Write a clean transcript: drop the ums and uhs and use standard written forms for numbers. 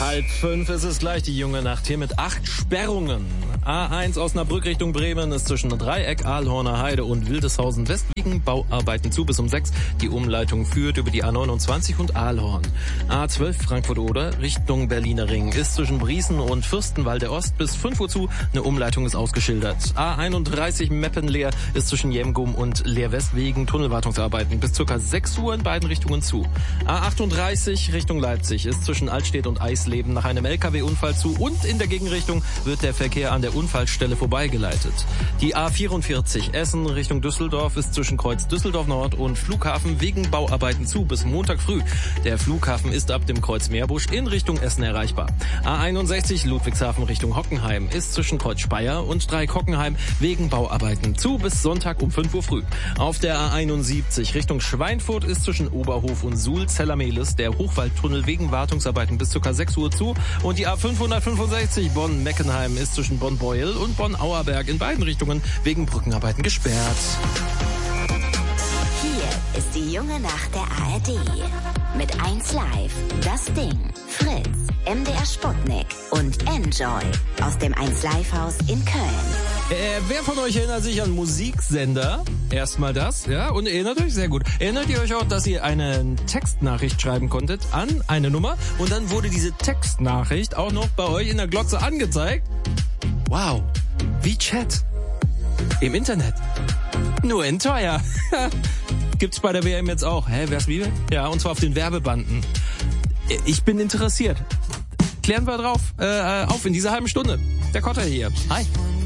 4:30 ist es gleich, die junge Nacht hier mit 8 Sperrungen. A1 Osnabrück Richtung Bremen ist zwischen Dreieck, Ahlhorner Heide und Wildeshausen West wegen Bauarbeiten zu bis um 6. Die Umleitung führt über die A29 und Ahlhorn. A12 Frankfurt-Oder Richtung Berliner Ring ist zwischen Briesen und Fürstenwalde Ost bis 5 Uhr zu. Eine Umleitung ist ausgeschildert. A31 Meppen-Leer ist zwischen Jemgum und Leer-West wegen Tunnelwartungsarbeiten bis ca. 6 Uhr in beiden Richtungen zu. A38 Richtung Leipzig ist zwischen Altstedt und Eisleben nach einem LKW-Unfall zu und in der Gegenrichtung wird der Verkehr an der Unfallstelle vorbeigeleitet. Die A44 Essen Richtung Düsseldorf ist zwischen Kreuz Düsseldorf Nord und Flughafen wegen Bauarbeiten zu bis Montag früh. Der Flughafen ist ab dem Kreuz Meerbusch in Richtung Essen erreichbar. A61 Ludwigshafen Richtung Hockenheim ist zwischen Kreuz Speyer und Dreieck-Hockenheim wegen Bauarbeiten zu bis Sonntag um 5 Uhr früh. Auf der A71 Richtung Schweinfurt ist zwischen Oberhof und Suhl-Zellermehlis der Hochwaldtunnel wegen Wartungsarbeiten bis ca. 6 Uhr zu und die A565 Bonn-Meckenheim ist zwischen Bonn-Beuel und Bonn-Auerberg in beiden Richtungen wegen Brückenarbeiten gesperrt. Hier ist die junge Nacht der ARD. Mit 1 Live, Das Ding, Fritz, MDR Sputnik und Enjoy aus dem 1 Live Haus in Köln. Wer von euch erinnert sich an Musiksender? Erstmal das, ja, und erinnert euch sehr gut. Erinnert ihr euch auch, dass ihr eine Textnachricht schreiben konntet an eine Nummer und dann wurde diese Textnachricht auch noch bei euch in der Glotze angezeigt? Wow, wie Chat. Im Internet. Nur in teuer. Gibt's bei der WM jetzt auch. Wer's wie? Ja, und zwar auf den Werbebanden. Ich bin interessiert. Klären wir drauf auf in dieser halben Stunde. Der Kotter hier. Hi.